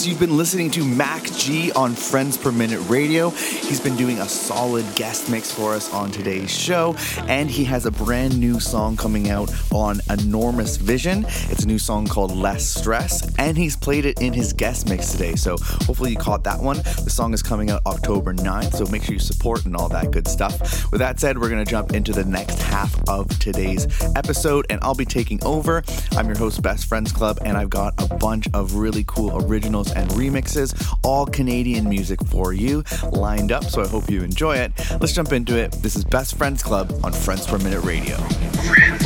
you've been listening to Mac G on Friends Per Minute Radio. He's been doing a solid guest mix for us on today's show, and he has a brand new song coming out on Enormous Vision. It's a new song called Less Stress, and he's played it in his guest mix today, so hopefully you caught that one. The song is coming out October 9th, so make sure you support and all that good stuff. With that said, we're going to jump into the next half of today's episode, and I'll be taking over. I'm your host, Best Friends Club, and I've got a bunch of really cool originals and remixes, all Canadian music for you lined up, so I hope you enjoy it. Let's jump into it. This is Best Friends Club on Friends Per Minute Radio. Friends